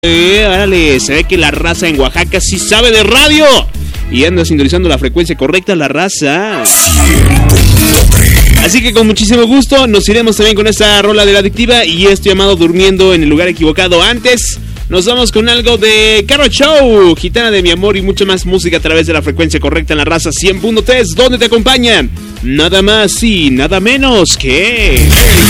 Árale, se ve que la raza en Oaxaca sí sabe de radio y anda sintonizando la frecuencia correcta, la raza. Así que con muchísimo gusto nos iremos también con esta rola de La Adictiva y esto llamado Durmiendo en el lugar equivocado. Antes nos vamos con algo de Caro Show, Gitana de mi amor y mucha más música a través de la frecuencia correcta en la raza 100.3, donde te acompañan nada más y nada menos que...